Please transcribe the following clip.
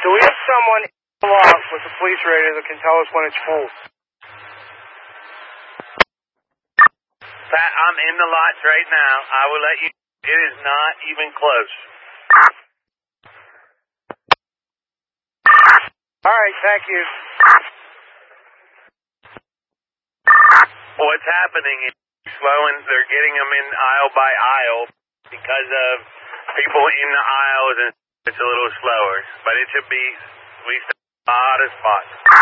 Do we have someone in the loft with the police radio that can tell us when it's full? Pat, I'm in the lots right now. I will let you. It is not even close. All right, thank you. What's happening is slowing. They're getting them in aisle by aisle because of people in the aisles, and it's a little slower. But it should be. We still have a lot of spots.